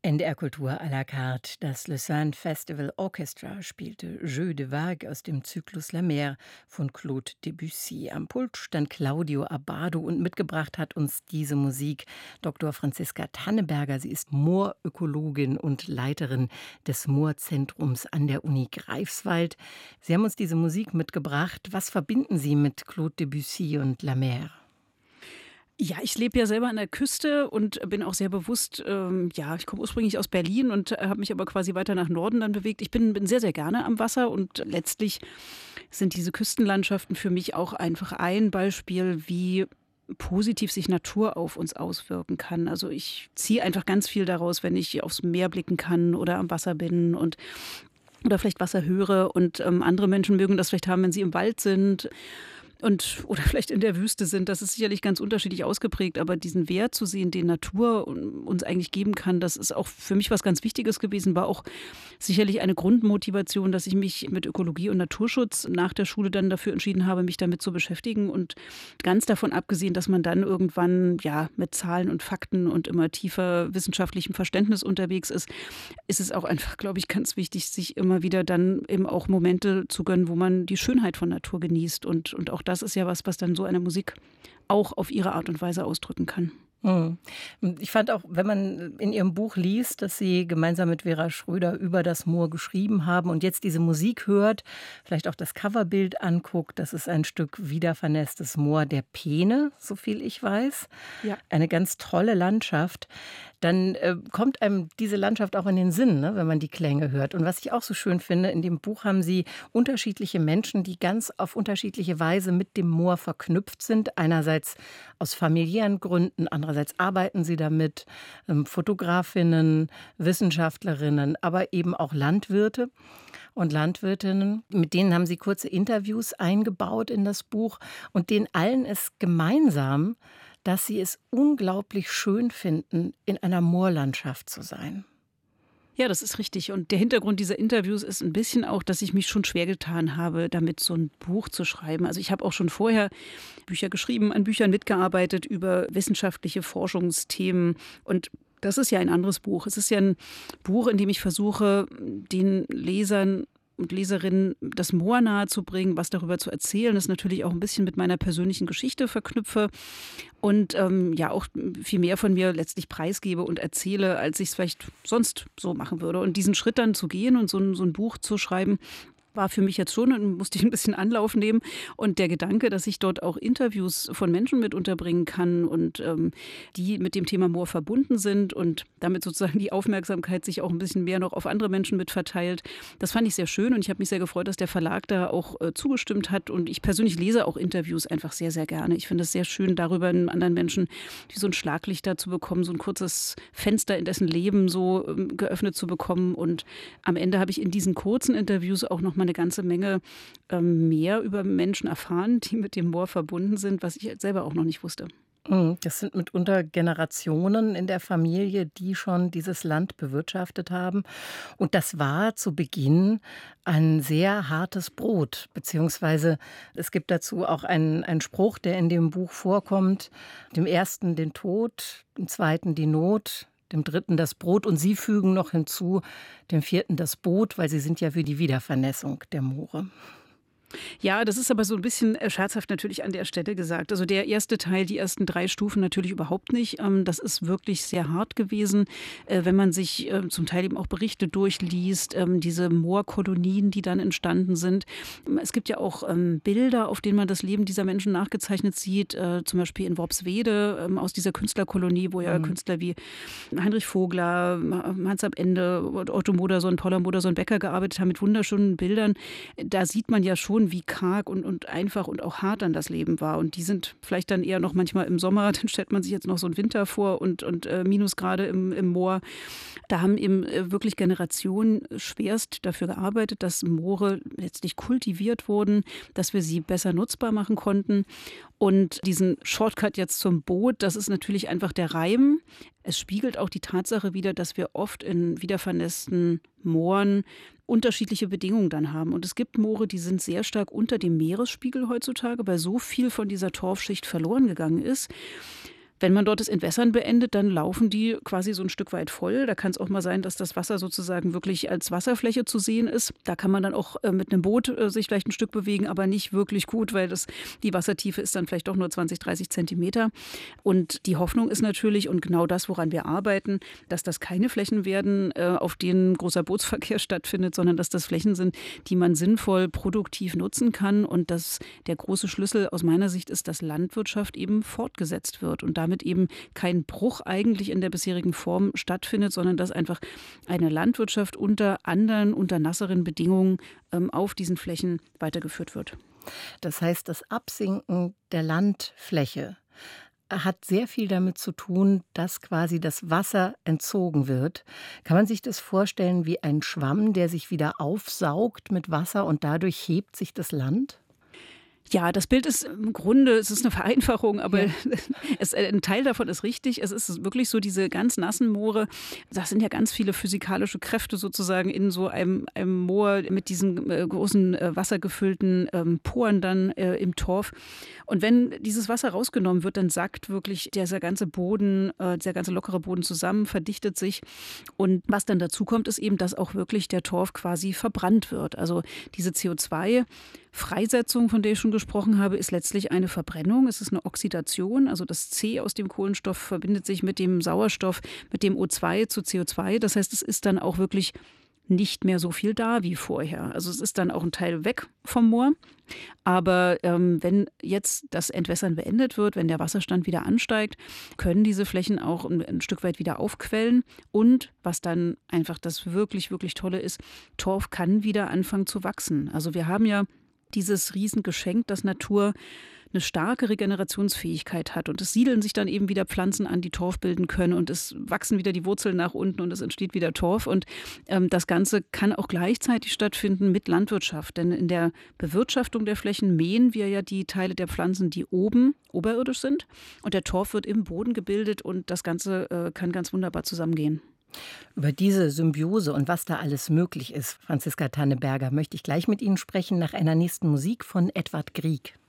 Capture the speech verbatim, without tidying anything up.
N D R Kultur à la carte. Das Lausanne Festival Orchestra spielte Jeux de Vagues aus dem Zyklus La Mer von Claude Debussy. Am Pult stand Claudio Abbado und mitgebracht hat uns diese Musik Doktor Franziska Tanneberger. Sie ist Moorökologin und Leiterin des Moorzentrums an der Uni Greifswald. Sie haben uns diese Musik mitgebracht. Was verbinden Sie mit Claude Debussy und La Mer? Ja, ich lebe ja selber an der Küste und bin auch sehr bewusst, ähm, ja, ich komme ursprünglich aus Berlin und äh, habe mich aber quasi weiter nach Norden dann bewegt. Ich bin, bin sehr, sehr gerne am Wasser und letztlich sind diese Küstenlandschaften für mich auch einfach ein Beispiel, wie positiv sich Natur auf uns auswirken kann. Also ich ziehe einfach ganz viel daraus, wenn ich aufs Meer blicken kann oder am Wasser bin und oder vielleicht Wasser höre und ähm, andere Menschen mögen das vielleicht haben, wenn sie im Wald sind. Und, oder vielleicht in der Wüste sind, das ist sicherlich ganz unterschiedlich ausgeprägt, aber diesen Wert zu sehen, den Natur uns eigentlich geben kann, das ist auch für mich was ganz Wichtiges gewesen, war auch sicherlich eine Grundmotivation, dass ich mich mit Ökologie und Naturschutz nach der Schule dann dafür entschieden habe, mich damit zu beschäftigen und ganz davon abgesehen, dass man dann irgendwann ja mit Zahlen und Fakten und immer tiefer wissenschaftlichem Verständnis unterwegs ist, ist es auch einfach, glaube ich, ganz wichtig, sich immer wieder dann eben auch Momente zu gönnen, wo man die Schönheit von Natur genießt und, und auch das ist ja was, was dann so eine Musik auch auf ihre Art und Weise ausdrücken kann. Ich fand auch, wenn man in Ihrem Buch liest, dass Sie gemeinsam mit Vera Schröder über das Moor geschrieben haben und jetzt diese Musik hört, vielleicht auch das Coverbild anguckt, das ist ein Stück wiedervernässtes Moor der Peene, so viel ich weiß. Ja. Eine ganz tolle Landschaft. Dann äh, kommt einem diese Landschaft auch in den Sinn, ne, wenn man die Klänge hört. Und was ich auch so schön finde, in dem Buch haben Sie unterschiedliche Menschen, die ganz auf unterschiedliche Weise mit dem Moor verknüpft sind. Einerseits aus familiären Gründen, andererseits arbeiten sie damit, ähm, Fotografinnen, Wissenschaftlerinnen, aber eben auch Landwirte und Landwirtinnen. Mit denen haben Sie kurze Interviews eingebaut in das Buch. Und denen allen ist gemeinsam, dass sie es unglaublich schön finden, in einer Moorlandschaft zu sein. Ja, das ist richtig. Und der Hintergrund dieser Interviews ist ein bisschen auch, dass ich mich schon schwer getan habe, damit so ein Buch zu schreiben. Also ich habe auch schon vorher Bücher geschrieben, an Büchern mitgearbeitet über wissenschaftliche Forschungsthemen. Und das ist ja ein anderes Buch. Es ist ja ein Buch, in dem ich versuche, den Lesern und Leserinnen das Moor nahezubringen, was darüber zu erzählen, das natürlich auch ein bisschen mit meiner persönlichen Geschichte verknüpfe und ähm, ja auch viel mehr von mir letztlich preisgebe und erzähle, als ich es vielleicht sonst so machen würde. Und diesen Schritt dann zu gehen und so ein, so ein Buch zu schreiben, war für mich jetzt schon und musste ich ein bisschen Anlauf nehmen. Und der Gedanke, dass ich dort auch Interviews von Menschen mit unterbringen kann und ähm, die mit dem Thema Moor verbunden sind und damit sozusagen die Aufmerksamkeit sich auch ein bisschen mehr noch auf andere Menschen mit verteilt, das fand ich sehr schön und ich habe mich sehr gefreut, dass der Verlag da auch äh, zugestimmt hat. Und ich persönlich lese auch Interviews einfach sehr, sehr gerne. Ich finde es sehr schön, darüber einen anderen Menschen wie so ein Schlaglicht da zu bekommen, so ein kurzes Fenster in dessen Leben so ähm, geöffnet zu bekommen. Und am Ende habe ich in diesen kurzen Interviews auch noch mal eine ganze Menge ähm, mehr über Menschen erfahren, die mit dem Moor verbunden sind, was ich selber auch noch nicht wusste. Das sind mitunter Generationen in der Familie, die schon dieses Land bewirtschaftet haben. Und das war zu Beginn ein sehr hartes Brot, beziehungsweise es gibt dazu auch einen, einen Spruch, der in dem Buch vorkommt. Dem ersten den Tod, dem zweiten die Not, dem dritten das Brot und Sie fügen noch hinzu, dem vierten das Boot, weil Sie sind ja für die Wiedervernässung der Moore. Ja, das ist aber so ein bisschen scherzhaft natürlich an der Stelle gesagt. Also der erste Teil, die ersten drei Stufen natürlich überhaupt nicht. Das ist wirklich sehr hart gewesen, wenn man sich zum Teil eben auch Berichte durchliest, diese Moorkolonien, die dann entstanden sind. Es gibt ja auch Bilder, auf denen man das Leben dieser Menschen nachgezeichnet sieht, zum Beispiel in Worpswede aus dieser Künstlerkolonie, wo ja mhm. Künstler wie Heinrich Vogler, Hans am Ende, Otto Modersohn, Paula Modersohn-Becker gearbeitet haben mit wunderschönen Bildern. Da sieht man ja schon, wie karg und, und einfach und auch hart dann das Leben war. Und die sind vielleicht dann eher noch manchmal im Sommer, dann stellt man sich jetzt noch so einen Winter vor und, und äh, Minusgrade im, im Moor. Da haben eben äh, wirklich Generationen schwerst dafür gearbeitet, dass Moore letztlich kultiviert wurden, dass wir sie besser nutzbar machen konnten. Und diesen Shortcut jetzt zum Boot, das ist natürlich einfach der Reim. Es spiegelt auch die Tatsache wider, dass wir oft in wiedervernässten Mooren unterschiedliche Bedingungen dann haben. Und es gibt Moore, die sind sehr stark unter dem Meeresspiegel heutzutage, weil so viel von dieser Torfschicht verloren gegangen ist. Wenn man dort das Entwässern beendet, dann laufen die quasi so ein Stück weit voll. Da kann es auch mal sein, dass das Wasser sozusagen wirklich als Wasserfläche zu sehen ist. Da kann man dann auch äh, mit einem Boot äh, sich vielleicht ein Stück bewegen, aber nicht wirklich gut, weil das, die Wassertiefe ist dann vielleicht doch nur zwanzig, dreißig Zentimeter. Und die Hoffnung ist natürlich, und genau das, woran wir arbeiten, dass das keine Flächen werden, äh, auf denen großer Bootsverkehr stattfindet, sondern dass das Flächen sind, die man sinnvoll produktiv nutzen kann. Und dass der große Schlüssel aus meiner Sicht ist, dass Landwirtschaft eben fortgesetzt wird und damit eben kein Bruch eigentlich in der bisherigen Form stattfindet, sondern dass einfach eine Landwirtschaft unter anderen, unter nasseren Bedingungen ähm, auf diesen Flächen weitergeführt wird. Das heißt, das Absinken der Landfläche hat sehr viel damit zu tun, dass quasi das Wasser entzogen wird. Kann man sich das vorstellen wie ein Schwamm, der sich wieder aufsaugt mit Wasser und dadurch hebt sich das Land? Ja, das Bild ist im Grunde, es ist eine Vereinfachung, aber Ja. es, ein Teil davon ist richtig. Es ist wirklich so, diese ganz nassen Moore, das sind ja ganz viele physikalische Kräfte sozusagen in so einem, einem Moor mit diesen äh, großen äh, wassergefüllten ähm, Poren dann äh, im Torf. Und wenn dieses Wasser rausgenommen wird, dann sackt wirklich dieser ganze Boden, äh, dieser ganze lockere Boden zusammen, verdichtet sich. Und was dann dazu kommt, ist eben, dass auch wirklich der Torf quasi verbrannt wird. Also diese C O zwei Freisetzung, von der ich schon gesprochen habe, ist letztlich eine Verbrennung. Es ist eine Oxidation. Also das C aus dem Kohlenstoff verbindet sich mit dem Sauerstoff, mit dem O zwei zu C O zwei. Das heißt, es ist dann auch wirklich nicht mehr so viel da wie vorher. Also es ist dann auch ein Teil weg vom Moor. Aber ähm, wenn jetzt das Entwässern beendet wird, wenn der Wasserstand wieder ansteigt, können diese Flächen auch ein, ein Stück weit wieder aufquellen. Und was dann einfach das wirklich, wirklich Tolle ist, Torf kann wieder anfangen zu wachsen. Also wir haben ja dieses Riesengeschenk, dass Natur eine starke Regenerationsfähigkeit hat. Und es siedeln sich dann eben wieder Pflanzen an, die Torf bilden können. Und es wachsen wieder die Wurzeln nach unten und es entsteht wieder Torf. Und ähm, das Ganze kann auch gleichzeitig stattfinden mit Landwirtschaft. Denn in der Bewirtschaftung der Flächen mähen wir ja die Teile der Pflanzen, die oben oberirdisch sind. Und der Torf wird im Boden gebildet und das Ganze äh, kann ganz wunderbar zusammengehen. Über diese Symbiose und was da alles möglich ist, Franziska Tanneberger, möchte ich gleich mit Ihnen sprechen nach einer nächsten Musik von Edvard Grieg.